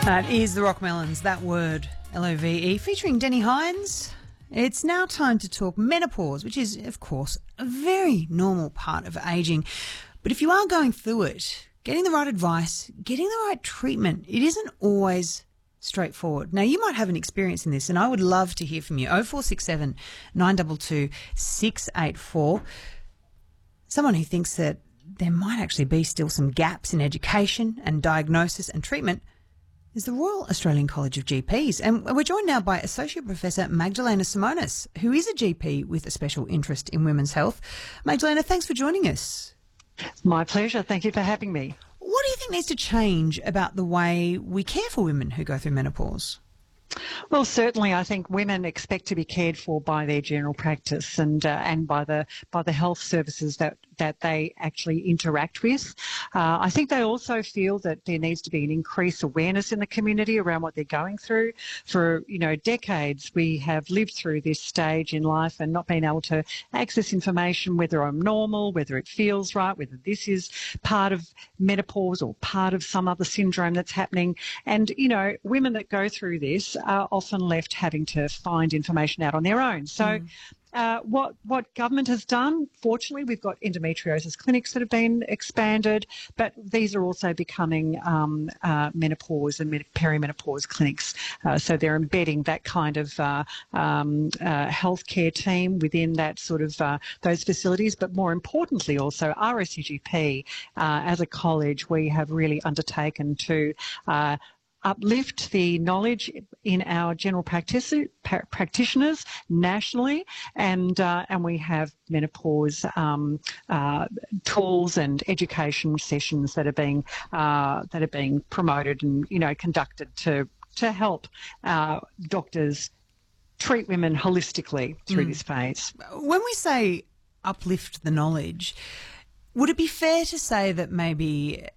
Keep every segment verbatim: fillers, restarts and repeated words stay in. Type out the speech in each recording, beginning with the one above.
That is the Rockmelons, that word, L O V E, featuring Denny Hines. It's now time to talk menopause, which is, of course, a very normal part of ageing. But if you are going through it, getting the right advice, getting the right treatment, it isn't always straightforward. Now, you might have an experience in this, and I would love to hear from you. oh four six seven, nine two two, six eight four. Someone who thinks that there might actually be still some gaps in education and diagnosis and treatment is the Royal Australian College of G Ps. And we're joined now by Associate Professor Magdalena Simonis, who is a G P with a special interest in women's health. Magdalena, thanks for joining us. My pleasure. Thank you for having me. What do you think needs to change about the way we care for women who go through menopause? Well, certainly, I think women expect to be cared for by their general practice and uh, and by the by the health services that that they actually interact with. Uh, I think they also feel that there needs to be an increased awareness in the community around what they're going through. For, you know, decades we have lived through this stage in life and not been able to access information, whether I'm normal, whether it feels right, whether this is part of menopause or part of some other syndrome that's happening. And, you know, women that go through this are often left having to find information out on their own. So mm. Uh, what what government has done, fortunately, we've got endometriosis clinics that have been expanded, but these are also becoming um, uh, menopause and perimenopause clinics. Uh, so they're embedding that kind of uh, um, uh, healthcare team within that sort of uh, those facilities. But more importantly, also R S U G P, uh, as a college, we have really undertaken to Uh, uplift the knowledge in our general practice, practitioners nationally, and uh, and we have menopause um, uh, tools and education sessions that are being uh, that are being promoted and, you know, conducted to to help uh, doctors treat women holistically through mm. this phase. When we say uplift the knowledge, would it be fair to say that maybe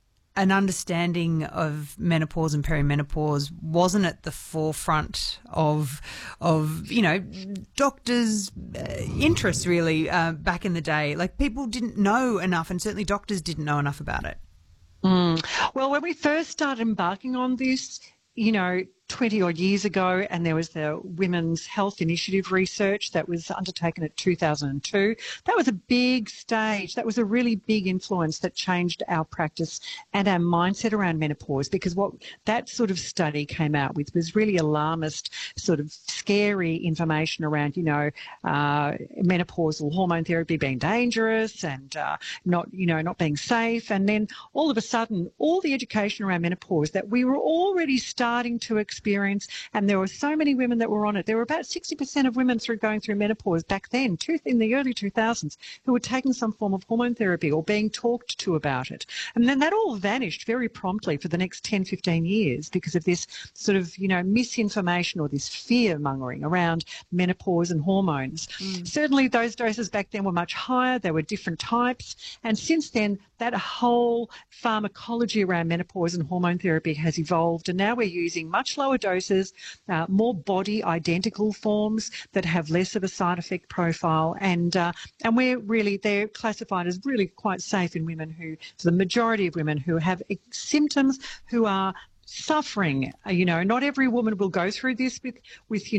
an understanding of menopause and perimenopause wasn't at the forefront of, of you know, doctors' uh, interests really uh, back in the day? Like, people didn't know enough, and certainly doctors didn't know enough about it. Mm. Well, when we first started embarking on this, you know, twenty odd years ago, and there was the Women's Health Initiative research that was undertaken at two thousand two. That was a big stage. That was a really big influence that changed our practice and our mindset around menopause, because what that sort of study came out with was really alarmist, sort of scary information around, you know, uh, menopausal hormone therapy being dangerous and uh, not, you know, not being safe. And then all of a sudden, all the education around menopause that we were already starting to experience experience, and there were so many women that were on it. There were about sixty percent of women through going through menopause back then, in the early two thousands, who were taking some form of hormone therapy or being talked to about it. And then that all vanished very promptly for the next ten, fifteen years because of this sort of, you know, misinformation or this fear-mongering around menopause and hormones. Mm. Certainly those doses back then were much higher. There were different types. And since then, that whole pharmacology around menopause and hormone therapy has evolved, and now we're using much lower doses, uh, more body identical forms that have less of a side effect profile, and uh, and we're really, they're classified as really quite safe in women who, for the majority of women who have symptoms, who are suffering. You know, not every woman will go through this with with you